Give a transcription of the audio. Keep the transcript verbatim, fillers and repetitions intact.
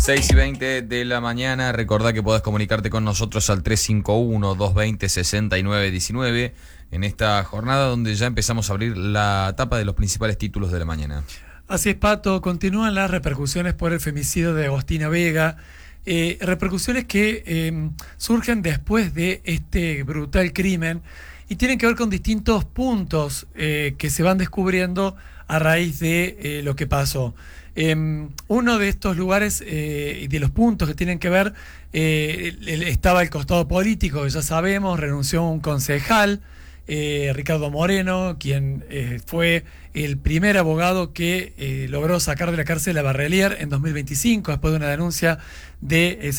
seis y veinte de la mañana. Recordá que podés comunicarte con nosotros al tres cinco uno, dos dos cero, seis nueve uno nueve en esta jornada donde ya empezamos a abrir la tapa de los principales títulos de la mañana. Así es, Pato. Continúan las repercusiones por el femicidio de Agostina Vega. Eh, repercusiones que eh, surgen después de este brutal crimen y tienen que ver con distintos puntos eh, que se van descubriendo a raíz de eh, lo que pasó. Eh, uno de estos lugares y eh, de los puntos que tienen que ver, eh, el, estaba el costado político, que ya sabemos, renunció un concejal, eh, Ricardo Moreno, quien eh, fue el primer abogado que eh, logró sacar de la cárcel a Barrelier en dos mil veinticinco, después de una denuncia de... Eh,